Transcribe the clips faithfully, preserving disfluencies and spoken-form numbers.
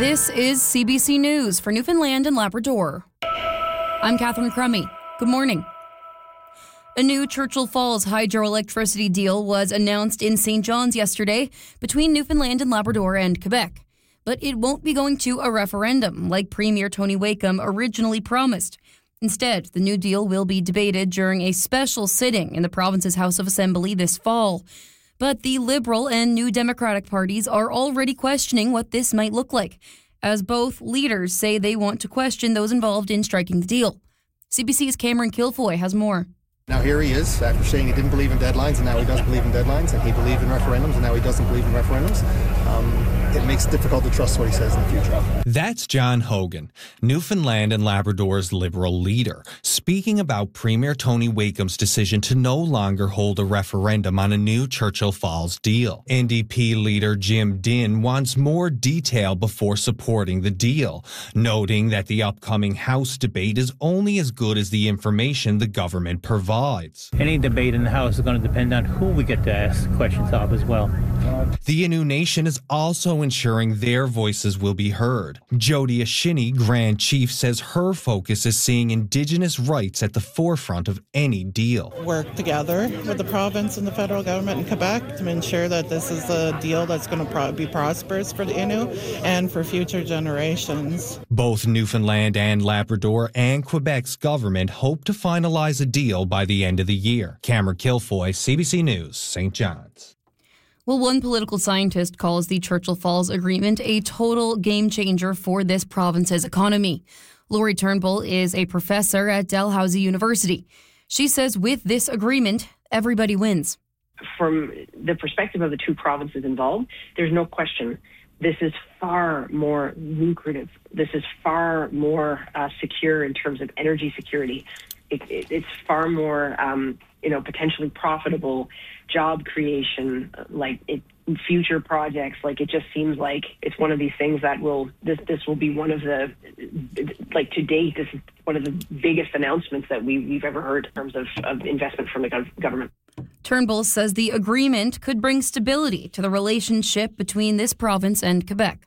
This is C B C News for Newfoundland and Labrador. I'm Catherine Crummy. Good morning. A new Churchill Falls hydroelectricity deal was announced in Saint John's yesterday between Newfoundland and Labrador and Quebec. But it won't be going to a referendum like Premier Tony Wakeham originally promised. Instead, the new deal will be debated during a special sitting in the province's House of Assembly this fall. But the Liberal and New Democratic parties are already questioning what this might look like, as both leaders say they want to question those involved in striking the deal. C B C's Cameron Kilfoy has more. Now here he is, after saying he didn't believe in deadlines, and now he does believe in deadlines, and he believed in referendums, and now he doesn't believe in referendums. Um, it makes it difficult to trust what he says in the future. That's John Hogan, Newfoundland and Labrador's Liberal leader, speaking about Premier Tony Wakeham's decision to no longer hold a referendum on a new Churchill Falls deal. N D P leader Jim Dinn wants more detail before supporting the deal, noting that the upcoming House debate is only as good as the information the government provides. Any debate in the House is going to depend on who we get to ask questions of as well. The Innu Nation is also ensuring their voices will be heard. Jody Ashini, Grand Chief, says her focus is seeing Indigenous rights at the forefront of any deal. Work together with the province and the federal government in Quebec to ensure that this is a deal that's going to pro- be prosperous for the Innu and for future generations. Both Newfoundland and Labrador and Quebec's government hope to finalize a deal by the end of the year. Cameron Kilfoy, C B C News, Saint John's. Well, one political scientist calls the Churchill Falls Agreement a total game changer for this province's economy. Lori Turnbull is a professor at Dalhousie University. She says with this agreement, everybody wins. From the perspective of the two provinces involved, there's no question this is far more lucrative. This is far more uh, secure in terms of energy security. It, it, it's far more, um, you know, potentially profitable, job creation, like it, future projects. Like it just seems like it's one of these things that will, this this will be one of the, like to date, this is one of the biggest announcements that we, we've ever heard in terms of, of investment from the gov- government. Turnbull says the agreement could bring stability to the relationship between this province and Quebec.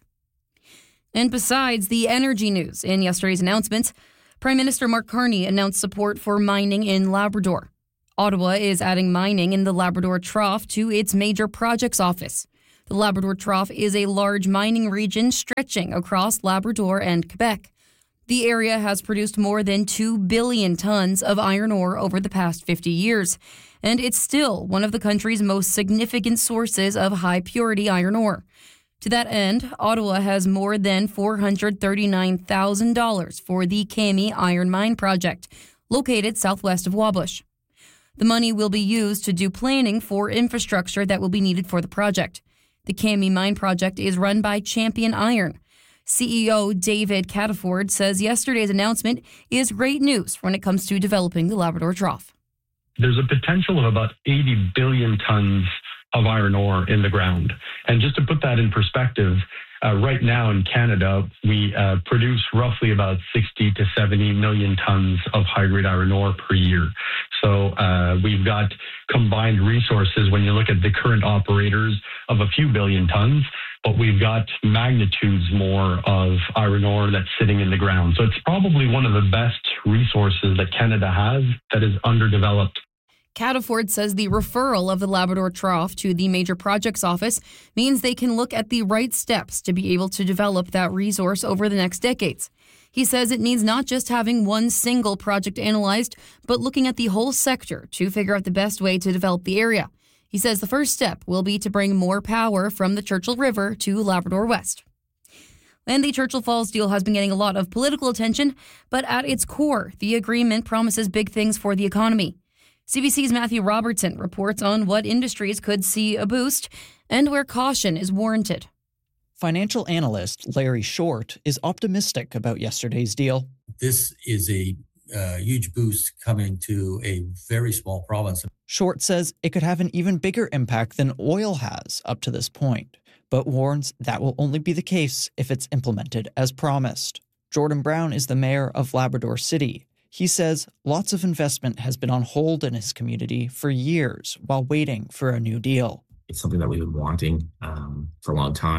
And besides the energy news in yesterday's announcements, Prime Minister Mark Carney announced support for mining in Labrador. Ottawa is adding mining in the Labrador Trough to its major projects office. The Labrador Trough is a large mining region stretching across Labrador and Quebec. The area has produced more than two billion tons of iron ore over the past fifty years, and it's still one of the country's most significant sources of high-purity iron ore. To that end, Ottawa has more than four hundred thirty-nine thousand dollars for the Kami Iron Mine project, located southwest of Wabush. The money will be used to do planning for infrastructure that will be needed for the project. The Kami Mine project is run by Champion Iron. C E O David Cataford says yesterday's announcement is great news when it comes to developing the Labrador Trough. There's a potential of about eighty billion tons of iron ore in the ground. And just to put that in perspective, uh, right now in Canada, we uh, produce roughly about sixty to seventy million tons of high-grade iron ore per year. So uh, we've got combined resources when you look at the current operators of a few billion tons, but we've got magnitudes more of iron ore that's sitting in the ground. So it's probably one of the best resources that Canada has that is underdeveloped. Cataford says the referral of the Labrador Trough to the Major Projects Office means they can look at the right steps to be able to develop that resource over the next decades. He says it means not just having one single project analyzed, but looking at the whole sector to figure out the best way to develop the area. He says the first step will be to bring more power from the Churchill River to Labrador West. And the Churchill Falls deal has been getting a lot of political attention, but at its core, the agreement promises big things for the economy. C B C's Matthew Robertson reports on what industries could see a boost and where caution is warranted. Financial analyst Larry Short is optimistic about yesterday's deal. This is a uh, huge boost coming to a very small province. Short says it could have an even bigger impact than oil has up to this point, but warns that will only be the case if it's implemented as promised. Jordan Brown is the mayor of Labrador City. He says lots of investment has been on hold in his community for years while waiting for a new deal. It's something that we've been wanting um, for a long time.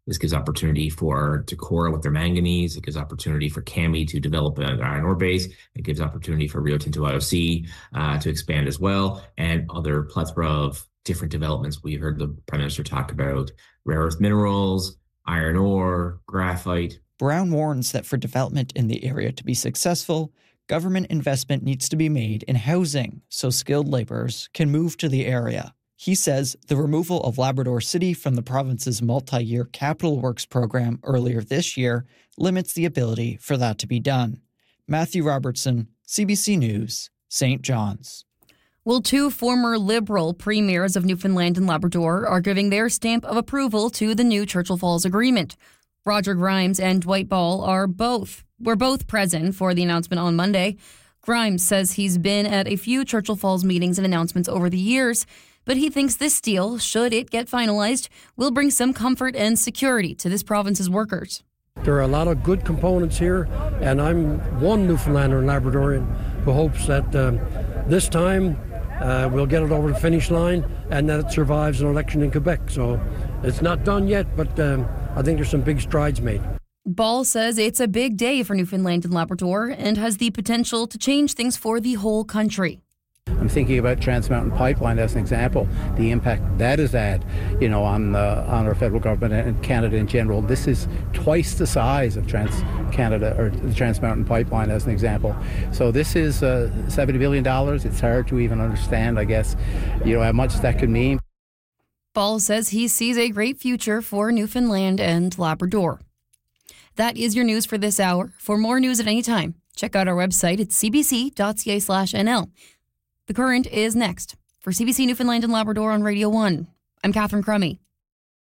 This gives opportunity for Decorah with their manganese. It gives opportunity for C A M I to develop an iron ore base. It gives opportunity for Rio Tinto I O C uh, to expand as well, and other plethora of different developments. We heard the Prime Minister talk about rare earth minerals, iron ore, graphite. Brown warns that for development in the area to be successful, government investment needs to be made in housing so skilled laborers can move to the area. He says the removal of Labrador City from the province's multi-year capital works program earlier this year limits the ability for that to be done. Matthew Robertson, C B C News, Saint John's. Well, two former Liberal premiers of Newfoundland and Labrador are giving their stamp of approval to the new Churchill Falls Agreement. Roger Grimes and Dwight Ball are both were both present for the announcement on Monday. Grimes says he's been at a few Churchill Falls meetings and announcements over the years, but he thinks this deal, should it get finalized, will bring some comfort and security to this province's workers. There are a lot of good components here, and I'm one Newfoundlander and Labradorian who hopes that um, this time uh, we'll get it over the finish line and that it survives an election in Quebec. So it's not done yet, but um, I think there's some big strides made. Ball says it's a big day for Newfoundland and Labrador and has the potential to change things for the whole country. I'm thinking about Trans Mountain Pipeline as an example, the impact that has had, you know, on uh, on our federal government and Canada in general. This is twice the size of Trans Canada or the Trans Mountain Pipeline as an example. So this is uh, seventy billion dollars. It's hard to even understand, I guess, you know, how much that could mean. Ball says he sees a great future for Newfoundland and Labrador. That is your news for this hour. For more news at any time, check out our website at c b c dot c a slash n l. The Current is next. For C B C Newfoundland and Labrador on Radio one, I'm Catherine Crummy.